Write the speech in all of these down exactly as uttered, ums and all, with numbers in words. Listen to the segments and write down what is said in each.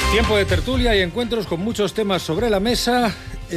Tiempo de tertulia y encuentros con muchos temas sobre la mesa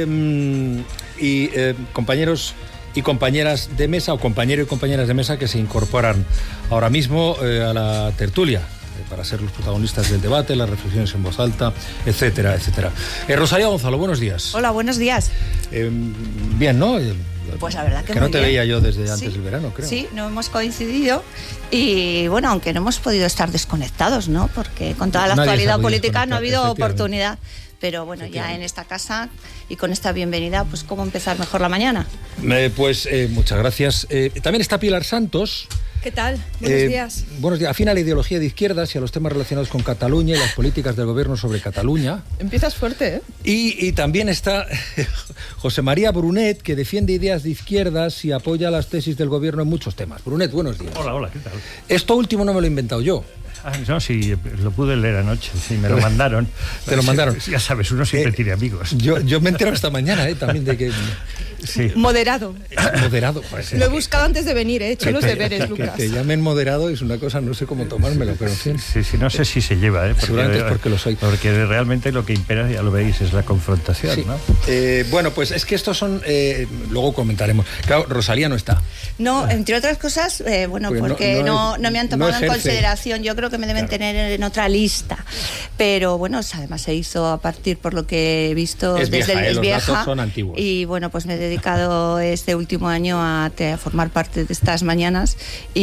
eh, y eh, compañeros y compañeras de mesa o compañeros y compañeras de mesa que se incorporan ahora mismo eh, a la tertulia eh, para ser los protagonistas del debate, las reflexiones en voz alta, etcétera, etcétera. Eh, Rosalía Gonzalo, buenos días. Hola, buenos días. Eh, bien, ¿no? Pues la verdad que, que muy no te bien. veía yo desde antes sí, del verano, creo. Sí, no hemos coincidido y bueno, aunque no hemos podido estar desconectados, ¿no? Porque con toda la Nadie actualidad se ha podido política no ha habido efectivamente. oportunidad. Pero bueno, ya en esta casa y con esta bienvenida, pues cómo empezar mejor la mañana. Eh, pues eh, muchas gracias. Eh, también está Pilar Santos. ¿Qué tal? Buenos Eh, días. Buenos días. Afina a la ideología de izquierdas y a los temas relacionados con Cataluña y las políticas del gobierno sobre Cataluña. Empiezas fuerte, ¿eh? Y, y también está José María Brunet, que defiende ideas de izquierdas y apoya las tesis del gobierno en muchos temas. Brunet, buenos días. Hola, hola, ¿qué tal? Esto último no me lo he inventado yo. Ah, no, sí, lo pude leer anoche, sí, me lo mandaron. ¿Te lo mandaron? Ya sabes, uno siempre Eh, tiene amigos. Yo, yo me entero esta mañana, ¿eh? También de que... Sí. Moderado. Moderado. Pues, Lo he buscado antes de venir, he hecho que los te- deberes, que Lucas. te llamen moderado es una cosa, no sé cómo tomármelo, pero en fin. Sí, sí, no sé si se lleva, ¿eh? Seguramente es porque lo soy. Porque realmente lo que impera, ya lo veis, es la confrontación, Sí. ¿no? Eh, bueno, pues es que estos son... eh, luego comentaremos. Claro, Rosalía no está. No, entre otras cosas, eh, bueno, Porque no- porque no no, es- no me han no tomado en ejerce. consideración. Yo creo que me deben Claro. tener en otra lista. Pero bueno, además se hizo a partir, por lo que he visto, Es desde vieja, el ¿eh? es Los vieja. datos son antiguos. Y bueno, pues me he dedicado este último año a, te- a formar parte de estas mañanas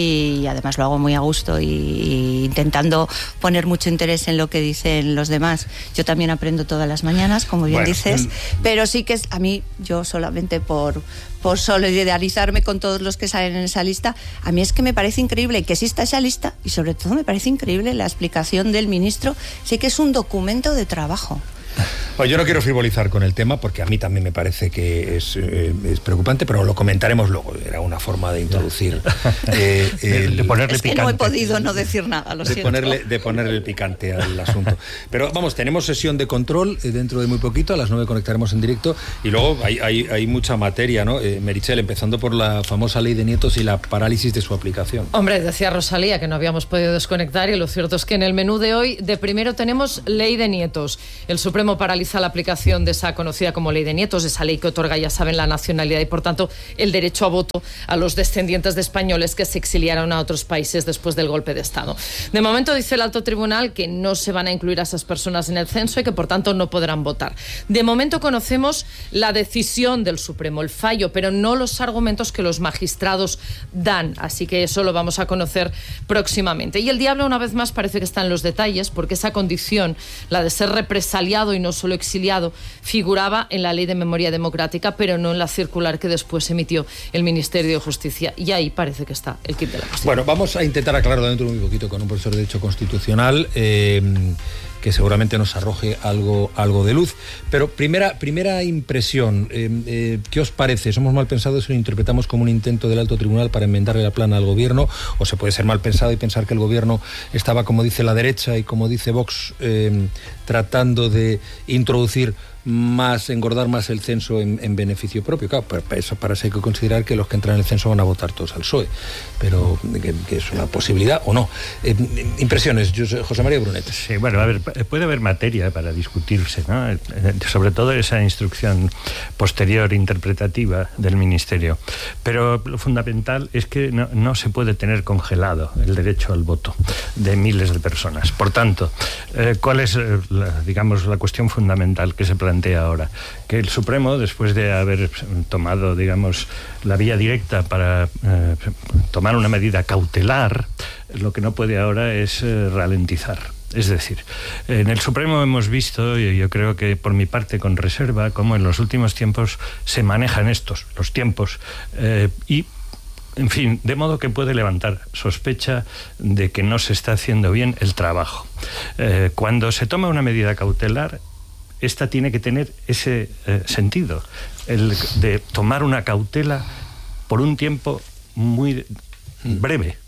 y además lo hago muy a gusto y, y intentando poner mucho interés en lo que dicen los demás. Yo también aprendo todas las mañanas, como bien Bueno, dices, mm. pero sí que es a mí, yo solamente por, por solidarizarme con todos los que salen en esa lista, a mí es que me parece increíble que exista esa lista y sobre todo me parece increíble la explicación del ministro. Sé que es un documento de trabajo. Pues yo no quiero frivolizar con el tema porque a mí también me parece que es, eh, es preocupante, pero lo comentaremos luego. Era una forma de introducir eh, De, el- de ponerle Es que picante. no he podido no decir nada, lo de siento. ponerle, de ponerle el picante al asunto. Pero vamos, tenemos sesión de control eh, dentro de muy poquito, a las nueve conectaremos en directo y luego hay, hay, hay mucha materia, ¿no? Eh, Meritxell, empezando por la famosa ley de nietos y la parálisis de su aplicación. Hombre, decía Rosalía que no habíamos podido desconectar y lo cierto es que en el menú de hoy de primero tenemos ley de nietos. El Supremo paraliza la aplicación de esa conocida como ley de nietos, esa ley que otorga, ya saben, la nacionalidad y por tanto el derecho a voto a los descendientes de españoles que se exiliaron a otros países después del golpe de Estado. De momento dice el alto tribunal que no se van a incluir a esas personas en el censo y que por tanto no podrán votar. De momento conocemos la decisión del Supremo, el fallo, pero no los argumentos que los magistrados dan, así que eso lo vamos a conocer próximamente. Y el diablo una vez más parece que está en los detalles, porque esa condición, la de ser represaliado y no solo exiliado, figuraba en la Ley de Memoria Democrática, pero no en la circular que después emitió el Ministerio de Justicia. Y ahí parece que está el kit de la cuestión. Bueno, vamos a intentar aclararlo dentro de muy poquito con un profesor de Derecho Constitucional eh, que seguramente nos arroje algo, algo de luz. Pero primera, primera impresión, eh, eh, ¿qué os parece? ¿Somos mal pensados si lo interpretamos como un intento del alto tribunal para enmendarle la plana al gobierno? ¿O se puede ser mal pensado y pensar que el gobierno estaba, como dice la derecha y como dice Vox, eh, tratando de introducir más, engordar más el censo en, en beneficio propio? Claro, para eso, para eso hay que considerar que los que entran en el censo van a votar todos al P S O E, pero que, que es una posibilidad o no. Eh, impresiones, yo soy José María Brunet. Sí, bueno, a ver, puede haber materia para discutirse, ¿no? Sobre todo esa instrucción posterior interpretativa del Ministerio. Pero lo fundamental es que no, no se puede tener congelado el derecho al voto de miles de personas. Por tanto, eh, ¿cuál es, eh, la, digamos, la cuestión fundamental que se plantea ahora? Que el Supremo, después de haber tomado, digamos, la vía directa para eh, tomar una medida cautelar, lo que no puede ahora es eh, ralentizar. Es decir, en el Supremo hemos visto, y yo creo que por mi parte con reserva, cómo en los últimos tiempos se manejan estos, los tiempos, eh, y en fin, de modo que puede levantar sospecha de que no se está haciendo bien el trabajo. Eh, cuando se toma una medida cautelar, esta tiene que tener ese eh, sentido, el de tomar una cautela por un tiempo muy breve,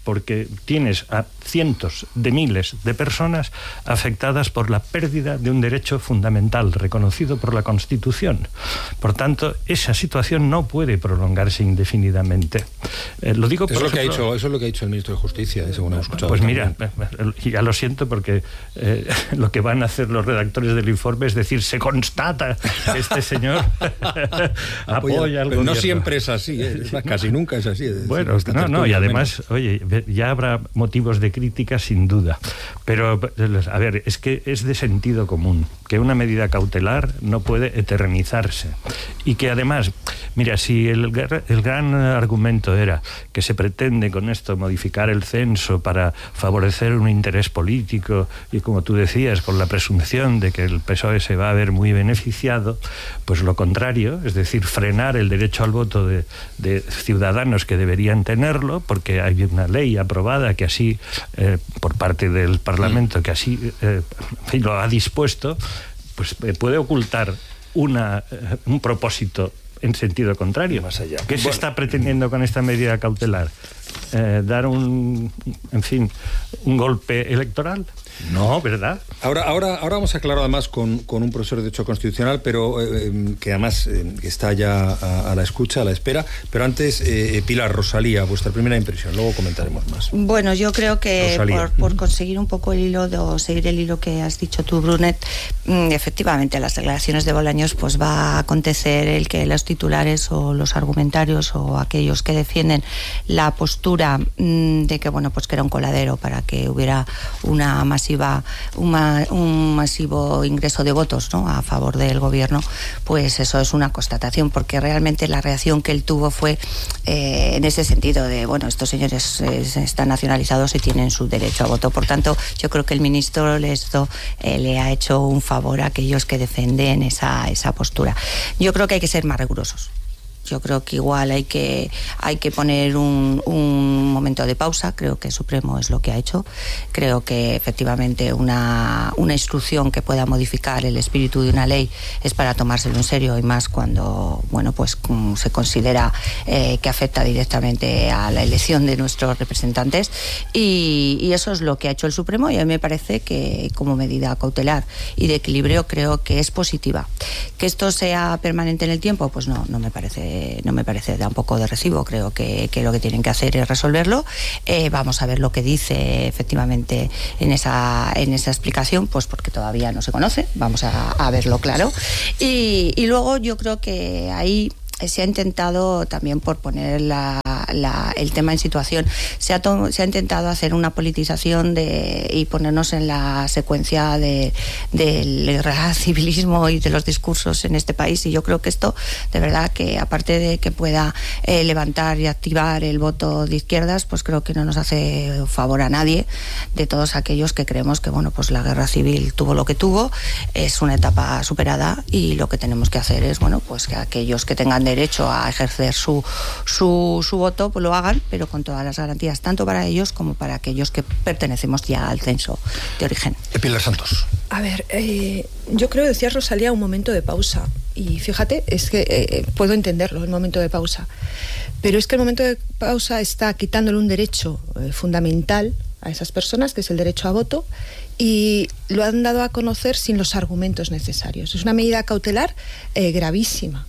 porque tienes a cientos de miles de personas afectadas por la pérdida de un derecho fundamental reconocido por la Constitución. Por tanto, esa situación no puede prolongarse indefinidamente. Eh, lo digo por eso, es lo que ha ejemplo, dicho, eso es lo que ha dicho el ministro de Justicia, según hemos escuchado. Pues también. mira, ya lo siento porque eh, lo que van a hacer los redactores del informe es decir, se constata que este señor apoya al pero gobierno. No siempre es así, ¿eh? Casi nunca es así. Es bueno, no, no, y además, oye, ya habrá motivos de crítica sin duda, pero a ver, es que es de sentido común que una medida cautelar no puede eternizarse y que además, mira, si el, el gran argumento era que se pretende con esto modificar el censo para favorecer un interés político y, como tú decías, con la presunción de que el P S O E se va a ver muy beneficiado, pues lo contrario, es decir, frenar el derecho al voto de, de ciudadanos que deberían tenerlo, porque hay una ley aprobada que así, eh, por parte del Parlamento, que así eh, lo ha dispuesto, pues eh, puede ocultar una, eh, un propósito en sentido contrario. Más allá. ¿Qué bueno. se está pretendiendo con esta medida cautelar? Eh, ¿Dar un, en fin, un golpe electoral? No, ¿verdad? Ahora, ahora, ahora vamos a aclarar además con, con un profesor de Derecho Constitucional, pero eh, que además eh, está ya a, a la escucha, a la espera. Pero antes, eh, Pilar, Rosalía, vuestra primera impresión, luego comentaremos más. Bueno, yo creo que por, por conseguir un poco el hilo, de, o seguir el hilo que has dicho tú, Brunet, efectivamente, las declaraciones de Bolaños, pues va a acontecer el que los titulares o los argumentarios o aquellos que defienden la postura mmm, de que, bueno, pues que era un coladero para que hubiera una masiva Un, ma, un masivo ingreso de votos, ¿no?, a favor del gobierno, pues eso es una constatación, porque realmente la reacción que él tuvo fue eh, en ese sentido de, bueno, estos señores eh, están nacionalizados y tienen su derecho a voto. Por tanto, yo creo que el ministro esto, eh, le ha hecho un favor a aquellos que defienden esa, esa postura. Yo creo que hay que ser más rigurosos. Yo creo que igual hay que, hay que poner un, un momento de pausa. Creo que el Supremo es lo que ha hecho. Creo que efectivamente una, una instrucción que pueda modificar el espíritu de una ley es para tomárselo en serio, y más cuando, bueno, pues se considera eh, que afecta directamente a la elección de nuestros representantes, y, y eso es lo que ha hecho el Supremo, y a mí me parece que como medida cautelar y de equilibrio creo que es positiva. Que esto sea permanente en el tiempo, pues no, no me parece no me parece tampoco de recibo. Creo que, que lo que tienen que hacer es resolverlo. Eh, vamos a ver lo que dice efectivamente en esa, en esa explicación, pues porque todavía no se conoce. Vamos a, a verlo claro. Y, y luego yo creo que ahí se ha intentado también, por poner la, la, el tema en situación, se ha, to, se ha intentado hacer una politización de, y ponernos en la secuencia de, del civilismo y de los discursos en este país, y yo creo que esto, de verdad, que aparte de que pueda eh, levantar y activar el voto de izquierdas, pues creo que no nos hace favor a nadie, de todos aquellos que creemos que, bueno, pues la guerra civil tuvo lo que tuvo, es una etapa superada, y lo que tenemos que hacer es, bueno, pues que aquellos que tengan derecho a ejercer su, su, su voto, pues lo hagan, pero con todas las garantías, tanto para ellos como para aquellos que pertenecemos ya al censo de origen. Pilar Santos. A ver, eh, yo creo que decía Rosalía un momento de pausa, y fíjate, es que eh, puedo entenderlo, el momento de pausa, pero es que el momento de pausa está quitándole un derecho eh, fundamental a esas personas, que es el derecho a voto, y lo han dado a conocer sin los argumentos necesarios. Es una medida cautelar eh, gravísima.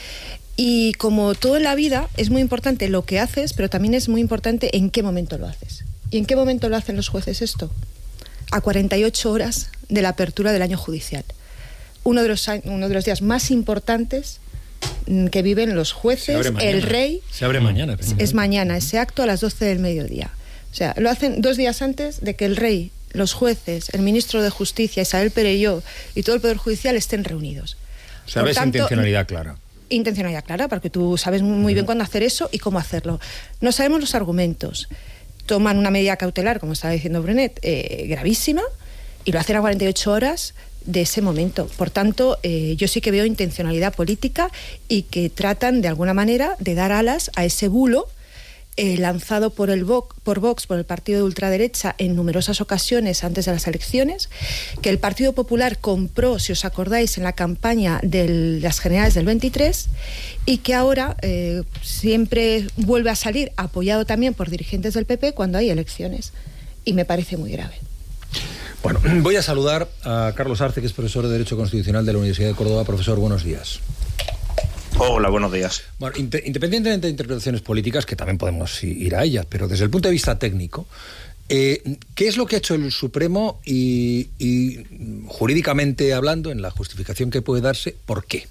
Y como todo en la vida, es muy importante lo que haces, pero también es muy importante en qué momento lo haces. ¿Y en qué momento lo hacen los jueces esto? A cuarenta y ocho horas de la apertura del año judicial. Uno de los, uno de los días más importantes que viven los jueces, el rey. Se abre mañana. Es, es mañana, ese acto a las doce del mediodía. O sea, lo hacen dos días antes de que el rey, los jueces, el ministro de Justicia, Isabel Perelló y todo el Poder Judicial estén reunidos. O sea, ves intencionalidad clara. Intencionalidad clara, porque tú sabes muy bien cuándo hacer eso y cómo hacerlo. No sabemos los argumentos. Toman una medida cautelar, como estaba diciendo Brunet, eh, gravísima, y lo hacen a cuarenta y ocho horas de ese momento. Por tanto, eh, yo sí que veo intencionalidad política, y que tratan de alguna manera de dar alas a ese bulo eh, lanzado por, el Vox, por Vox, por el partido de ultraderecha, en numerosas ocasiones antes de las elecciones, que el Partido Popular compró, si os acordáis, en la campaña de las generales del veintitrés, y que ahora eh, siempre vuelve a salir apoyado también por dirigentes del P P cuando hay elecciones. Y me parece muy grave. Bueno, voy a saludar a Carlos Arce, que es profesor de Derecho Constitucional de la Universidad de Córdoba. Profesor, buenos días. Hola, buenos días. Bueno, independientemente de interpretaciones políticas, que también podemos ir a ellas, pero desde el punto de vista técnico, eh, ¿qué es lo que ha hecho el Supremo y, y jurídicamente hablando, en la justificación que puede darse, por qué?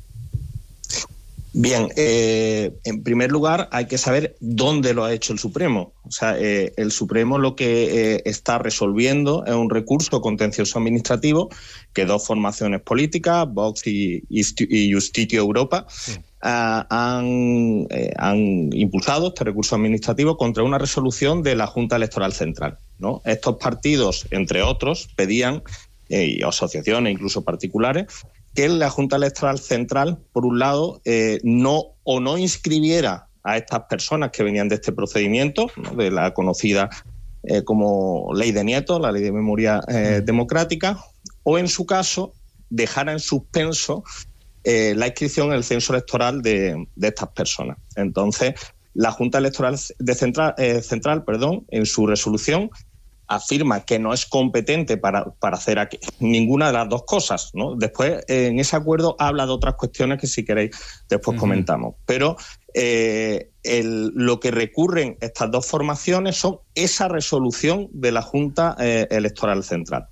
Bien, eh, en primer lugar hay que saber dónde lo ha hecho el Supremo. O sea, eh, el Supremo lo que eh, está resolviendo es un recurso contencioso administrativo que dos formaciones políticas, Vox y, y Justitia Europa, sí. uh, han, eh, han impulsado este recurso administrativo contra una resolución de la Junta Electoral Central, ¿no? Estos partidos, entre otros, pedían, eh, y asociaciones, incluso particulares, que la Junta Electoral Central, por un lado, eh, no o no inscribiera a estas personas que venían de este procedimiento, ¿no?, de la conocida eh, como Ley de Nietos, la Ley de Memoria eh, Democrática, o en su caso dejara en suspenso eh, la inscripción en el censo electoral de, de estas personas. Entonces, la Junta Electoral de Central, eh, Central, perdón, en su resolución afirma que no es competente para, para hacer aquí ninguna de las dos cosas, ¿no? Después, eh, en ese acuerdo habla de otras cuestiones que, si queréis, después uh-huh. comentamos. Pero eh, el, lo que recurren estas dos formaciones son esa resolución de la Junta eh, Electoral Central.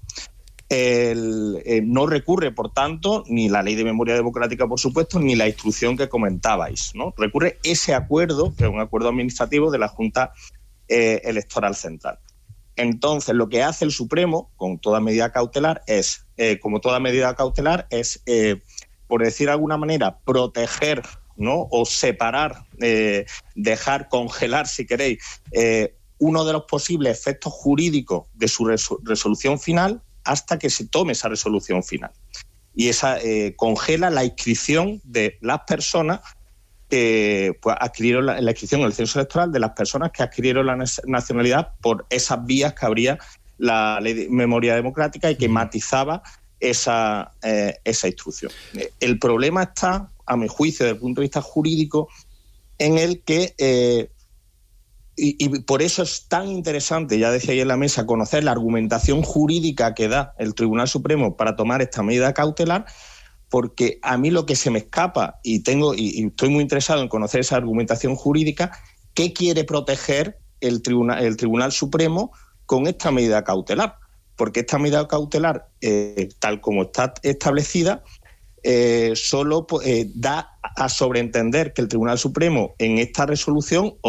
El, eh, no recurre, por tanto, ni la Ley de Memoria Democrática, por supuesto, ni la instrucción que comentabais, ¿no? Recurre ese acuerdo, que es un acuerdo administrativo de la Junta eh, Electoral Central. Entonces, lo que hace el Supremo, con toda medida cautelar, es, eh, como toda medida cautelar, es, eh, por decir de alguna manera, proteger, ¿no?, o separar, eh, dejar congelar, si queréis, eh, uno de los posibles efectos jurídicos de su resol- resolución final hasta que se tome esa resolución final. Y esa eh, congela la inscripción de las personas que pues, adquirieron la, la inscripción en el censo electoral de las personas que adquirieron la nacionalidad por esas vías que abría la Ley de Memoria Democrática y que matizaba esa, eh, esa instrucción. El problema está, a mi juicio, desde el punto de vista jurídico, en el que, eh, y, y por eso es tan interesante, ya decía ahí en la mesa, conocer la argumentación jurídica que da el Tribunal Supremo para tomar esta medida cautelar, porque a mí lo que se me escapa, y tengo y, y estoy muy interesado en conocer esa argumentación jurídica, ¿qué quiere proteger el Tribunal, el Tribunal Supremo con esta medida cautelar? Porque esta medida cautelar, eh, tal como está establecida, eh, solo eh, da a sobreentender que el Tribunal Supremo en esta resolución